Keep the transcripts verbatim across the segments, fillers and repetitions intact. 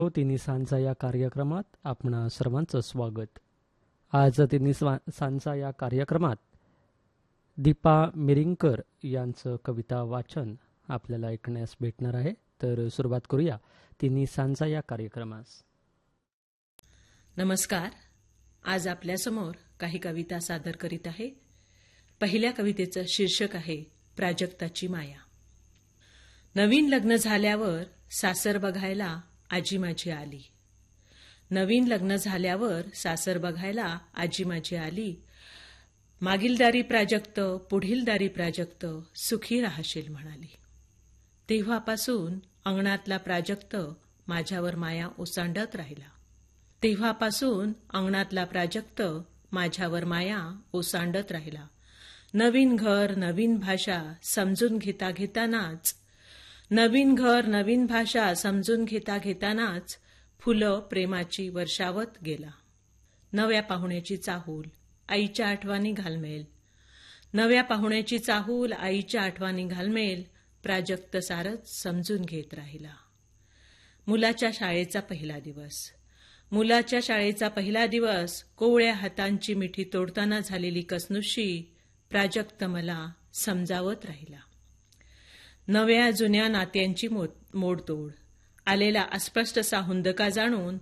हो, तिन्ही सांचा या कार्यक्रमात आपणा सर्वांचं स्वागत. आज तिन्ही स्वा- सांचा या कार्यक्रमात दीपा मिरिंगकर यांचं कविता वाचन आपल्याला ऐकण्यास भेटणार आहे. तर सुरुवात करूया तिन्ही सांचा या कार्यक्रमास. नमस्कार. आज आपल्यासमोर काही कविता सादर करीत आहे. पहिल्या कवितेचं शीर्षक आहे प्राजक्ताची माया. नवीन लग्न झाल्यावर सासर बघायला आजी माझी आली. नवीन लग्न झाल्यावर सासर बघायला आजी माझी आली. मागील दारी प्राजक्त, पुढील दारी प्राजक्त, सुखी राहशील म्हणाली. तेव्हापासून अंगणातला प्राजक्त माझ्यावर माया ओसांडत राहिला. तेव्हापासून अंगणातला प्राजक्त माझ्यावर माया ओसांडत राहिला. नवीन घर, नवीन भाषा समजून घेता घेतानाच नवीन घर, नवीन भाषा समजून घेता घेतानाच फुलं प्रेमाची वर्षावत गेला. नव्या पाहुण्याची चाहूल आईच्या आठवणी घालमेल. नव्या पाहुण्याची चाहूल आईच्या आठवणी घालमेल. प्राजक्त सारच समजून घेत राहिला. मुलाच्या शाळेचा पहिला दिवस. मुलाच्या शाळेचा पहिला दिवस. कोवळ्या हातांची मिठी तोडताना झालेली कसनुशी प्राजक्त मला समजावत राहिला. नव्या जुन्या नात्यांची मोडतोड. आलेला अस्पष्टसा हुंदका जाणून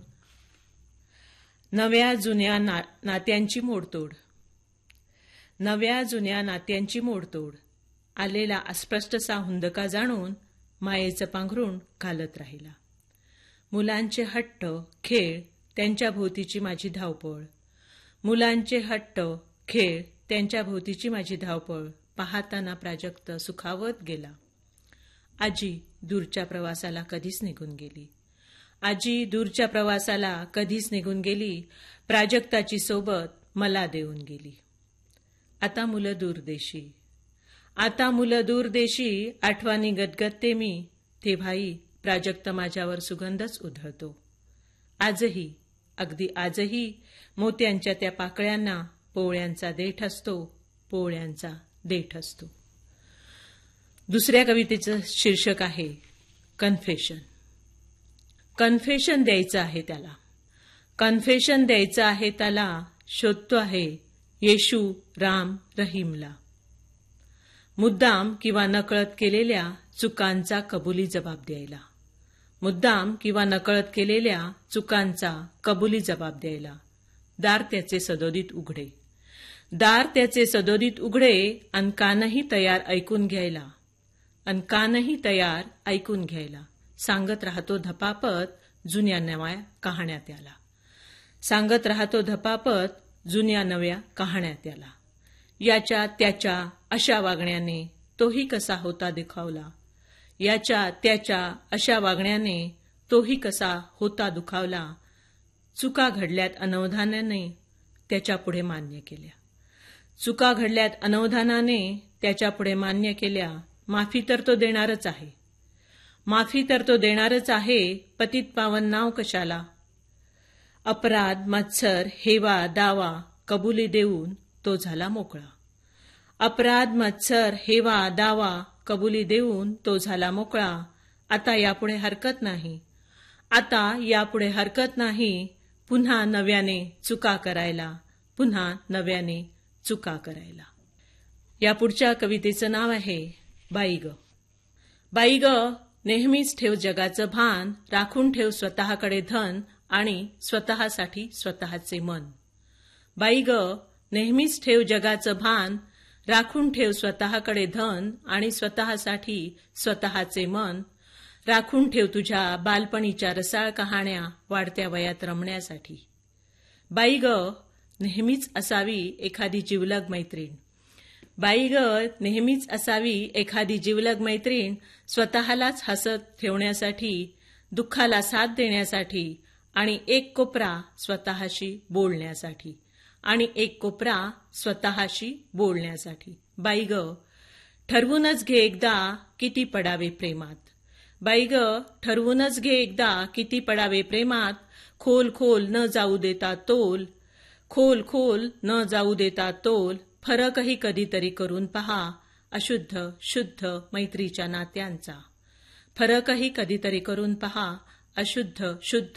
नव्या जुन्या ना, नात्यांची मोडतोड. नव्या जुन्या नात्यांची मोडतोड. आलेला अस्पष्टसा हुंदका जाणून मायेचं पांघरूण घालत राहिला. मुलांचे हट्ट, खेळ, त्यांच्या भोवतीची माझी धावपळ. मुलांचे हट्ट, खेळ, त्यांच्या भोवतीची माझी धावपळ पाहताना प्राजक्त सुखावत गेला. आजी दूरच्या प्रवासाला कधीच निघून गेली. आजी दूरच्या प्रवासाला कधीच निघून गेली. प्राजक्ताची सोबत मला देऊन गेली. आता मुलं दूरदेशी. आता मुलं दूरदेशी. आठवणी गदगदते मी. तेव्हाही प्राजक्त माझ्यावर सुगंधच उधळतो. आजही, अगदी आजही मोत्यांच्या त्या पाकळ्यांना पोवळ्यांचा देठ असतो. पोवळ्यांचा देठ असतो. दुसऱ्या कवितेचं शीर्षक आहे कन्फेशन. कन्फेशन द्यायचं आहे त्याला. कन्फेशन द्यायचं आहे त्याला. शोधतो आहे येशू, राम, रहीमला. मुद्दाम किंवा नकळत केलेल्या चुकांचा कबुली जबाब द्यायला. मुद्दाम किंवा नकळत केलेल्या चुकांचा कबुली जबाब द्यायला. दार त्याचे सदोदित उघडे. दार त्याचे सदोदित उघडे. अन कानही तयार ऐकून घ्यायला. अन कानही तयार ऐकून घ्यायला. सांगत राहतो धपापत जुन्या नव्या कहाण्या त्याला. सांगत राहतो धपापत जुन्या नव्या कहाण्या त्याला. याच्या त्याच्या अशा वागण्याने तोही कसा होता दुखावला. याच्या त्याच्या अशा वागण्याने तोही कसा होता दुखावला. चुका घडल्यात अनवधानाने त्याच्यापुढे मान्य केल्या. चुका घडल्यात अनवधानाने त्याच्यापुढे मान्य केल्या. माफी तर तो देणारच आहे. माफी तर तो देणारच आहे. पतित पावन नाव कशाला. अपराध, मत्सर, हेवा, दावा कबुली देऊन तो झाला मोकळा. अपराध, मत्सर, हेवा, दावा कबुली देऊन तो झाला मोकळा. आता यापुढे हरकत नाही. आता यापुढे हरकत नाही. पुन्हा नव्याने चुका करायला. पुन्हा नव्याने चुका करायला. या पुढच्या कवितेचं नाव आहे बाई ग. बाई ग, नेहमीच ठेव जगाचं भान. राखून ठेव स्वतःकडे धन आणि स्वतःसाठी स्वतःचे मन. बाई ग, नेहमीच ठेव जगाचं भान. राखून ठेव स्वतःकडे धन आणि स्वतःसाठी स्वतःचे मन. राखून ठेव तुझ्या बालपणीच्या रसाळ कहाण्या वाढत्या वयात रमण्यासाठी. बाई ग, नेहमीच असावी एखादी जिवलग मैत्रीण. बाई ग, नेहमीच असावी एखादी जिवलग मैत्रीण. स्वतःलाच हसत ठेवण्यासाठी, दुःखाला साथ देण्यासाठी आणि एक कोपरा स्वतःशी बोलण्यासाठी. आणि एक कोपरा स्वतःशी बोलण्यासाठी. बाई ग, ठरवूनच घे एकदा किती पडावे प्रेमात. बाई ग, ठरवूनच घे एकदा किती पडावे प्रेमात. खोल खोल न जाऊ देता तोल. खोल खोल न जाऊ देता तोल. फरकही कधीतरी करून पहा अशुद्ध शुद्ध मैत्रीच्या नात्यांचा. फरकही कधीतरी करून पहा अशुद्ध शुद्ध